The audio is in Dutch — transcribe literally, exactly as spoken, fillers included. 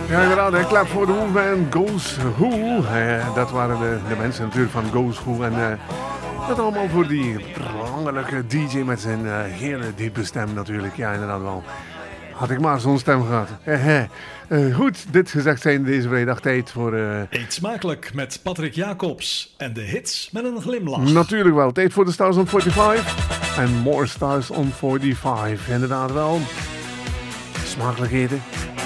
Ja, inderdaad, een klap voor de Who en Goes Who. Uh, dat waren de, de mensen natuurlijk van Goes Who. En uh, dat allemaal voor die prangelijke D J met zijn uh, hele diepe stem natuurlijk. Ja, inderdaad wel. Had ik maar zo'n stem gehad. Uh, goed, dit gezegd zijn deze vrijdag tijd voor... Uh... Eet smakelijk met Patrick Jacobs en de hits met een glimlach. Natuurlijk wel. Tijd voor de Stars on vijfenveertig. En more Stars on vijfenveertig. Inderdaad wel. Smakelijk eten.